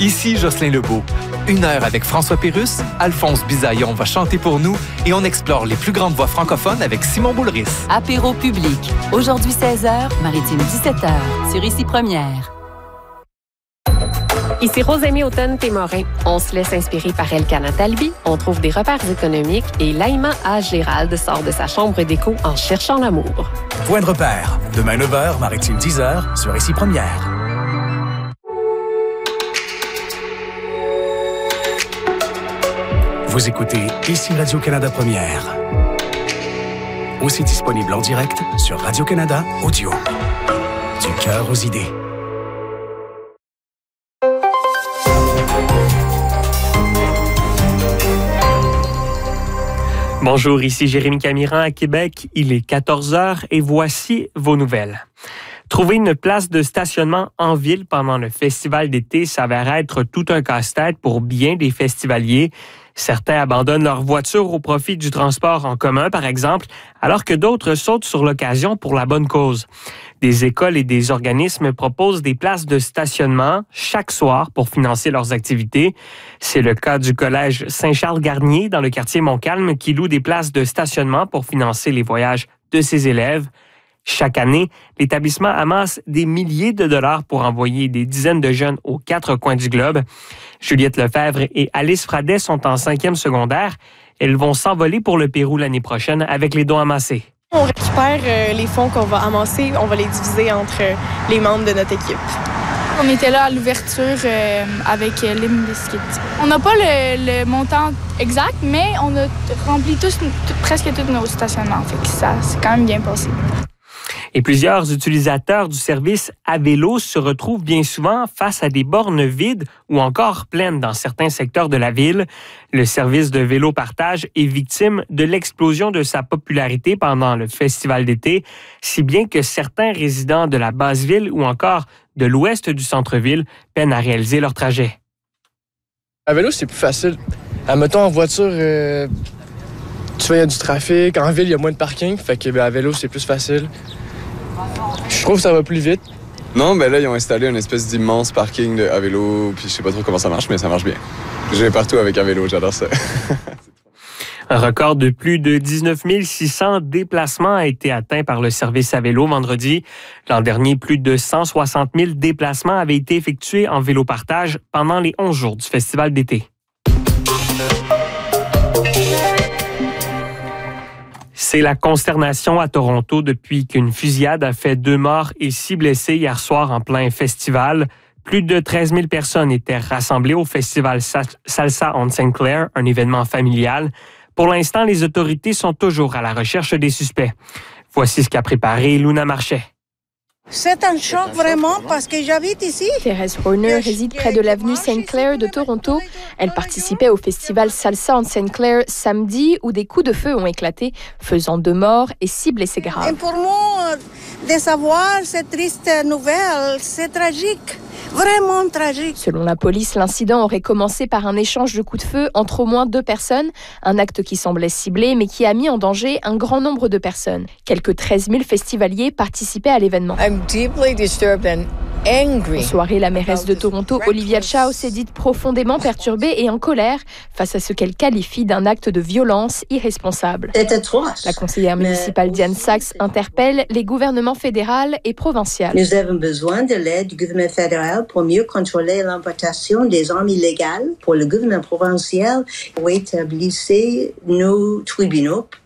Ici Jocelyn Lebeau. 1 heure avec François Pérusse, Alphonse Bisaillon va chanter pour nous et on explore les plus grandes voix francophones avec Simon Boulris. Apéro public. Aujourd'hui 16h, Maritime 17h, sur Ici Première. Ici Rosemée Automne-Témorin. On se laisse inspirer par Elkana Talbi, on trouve des repères économiques et Laïma A. Gérald sort de sa chambre d'écho en cherchant l'amour. Point de repère. Demain 9h, Maritime 10h, sur Ici Première. Vous écoutez Ici Radio-Canada Première. Aussi disponible en direct sur Radio-Canada Audio. Du cœur aux idées. Bonjour, ici Jérémy Camiran à Québec. Il est 14h et voici vos nouvelles. Trouver une place de stationnement en ville pendant le festival d'été s'avère être tout un casse-tête pour bien des festivaliers. Certains abandonnent leur voiture au profit du transport en commun, par exemple, alors que d'autres sautent sur l'occasion pour la bonne cause. Des écoles et des organismes proposent des places de stationnement chaque soir pour financer leurs activités. C'est le cas du collège Saint-Charles-Garnier dans le quartier Montcalm qui loue des places de stationnement pour financer les voyages de ses élèves. Chaque année, l'établissement amasse des milliers de dollars pour envoyer des dizaines de jeunes aux 4 coins du globe. Juliette Lefebvre et Alice Fradet sont en 5e secondaire. Elles vont s'envoler pour le Pérou l'année prochaine avec les dons amassés. On récupère les fonds qu'on va amasser, on va les diviser entre les membres de notre équipe. On était là à l'ouverture avec Limp Bizkit. On n'a pas le montant exact, mais on a rempli presque tous nos stationnements. Fait que ça, c'est quand même bien passé. Et plusieurs utilisateurs du service à vélo se retrouvent bien souvent face à des bornes vides ou encore pleines dans certains secteurs de la ville. Le service de vélo partage est victime de l'explosion de sa popularité pendant le festival d'été, si bien que certains résidents de la Basse-Ville ou encore de l'ouest du centre-ville peinent à réaliser leur trajet. À vélo, c'est plus facile. Admettons, en voiture, tu vois, il y a du trafic. En ville, il y a moins de parking. Fait que à vélo, c'est plus facile. Je trouve que ça va plus vite. Non, ben là, ils ont installé une espèce d'immense parking à vélo, puis je sais pas trop comment ça marche, mais ça marche bien. Je vais partout avec un vélo, j'adore ça. Un record de plus de 19 600 déplacements a été atteint par le service à vélo vendredi. L'an dernier, plus de 160 000 déplacements avaient été effectués en vélo partage pendant les 11 jours du festival d'été. C'est la consternation à Toronto depuis qu'une fusillade a fait 2 morts et 6 blessés hier soir en plein festival. Plus de 13 000 personnes étaient rassemblées au festival Salsa on St. Clair, un événement familial. Pour l'instant, les autorités sont toujours à la recherche des suspects. Voici ce qu'a préparé Luna Marchais. C'est un choc vraiment parce que j'habite ici. Thérèse Horner réside près de l'avenue St. Clair de Toronto. Elle participait au festival Salsa on St. Clair samedi où des coups de feu ont éclaté, faisant 2 morts et 6 blessés graves. Et pour moi, de savoir cette triste nouvelle, c'est tragique. Vraiment tragique. Selon la police, l'incident aurait commencé par un échange de coups de feu entre au moins 2 personnes, un acte qui semblait ciblé mais qui a mis en danger un grand nombre de personnes. Quelques 13 000 festivaliers participaient à l'événement. En soirée, la mairesse de Toronto, Olivia Chow, s'est dite profondément perturbée et en colère face à ce qu'elle qualifie d'un acte de violence irresponsable. C'est atroce. La conseillère municipale Diane Sachs interpelle les gouvernements fédéral et provincial. Nous avons besoin de l'aide du gouvernement fédéral pour mieux contrôler l'importation des armes illégales. Pour le gouvernement provincial, pour établir nos tribunaux